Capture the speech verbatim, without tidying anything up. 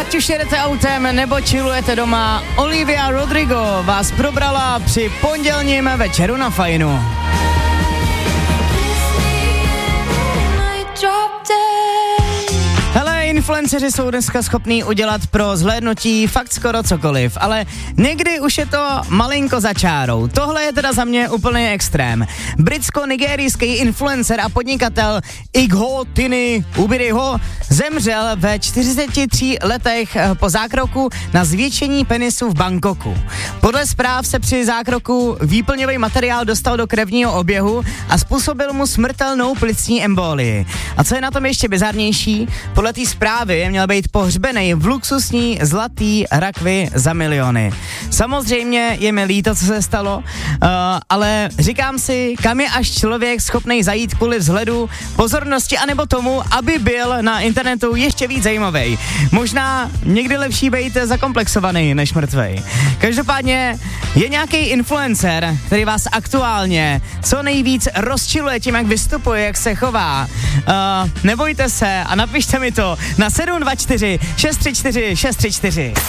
Ať už jedete autem nebo chillujete doma, Olivia Rodrigo vás probrala při pondělním večeru na Fajnu. Hele, influenceři jsou dneska schopní udělat pro zhlédnutí fakt skoro cokoliv, ale někdy už je to malinko za čárou. Tohle je teda za mě úplný extrém. Britsko-nigerijský influencer a podnikatel Igho Tiny Ubiriho zemřel ve čtyřiceti třech letech po zákroku na zvětšení penisu v Bangkoku. Podle zpráv se při zákroku výplňový materiál dostal do krevního oběhu a způsobil mu smrtelnou plicní embolii. A co je na tom ještě bizarnější, podle té zprávy měl být pohřbený v luxusní zlatý rakvi za miliony. Samozřejmě je mi líto, co se stalo, uh, ale říkám si, kam je až člověk schopný zajít kvůli vzhledu, pozornosti, anebo tomu, aby byl na internetu ještě víc zajímavý. Možná někdy lepší být zakomplexovaný než mrtvej. Každopádně je nějaký influencer, který vás aktuálně co nejvíc rozčiluje tím, jak vystupuje, jak se chová. Uh, nebojte se a napište mi to na sedm dva čtyři šest tři čtyři šest tři čtyři.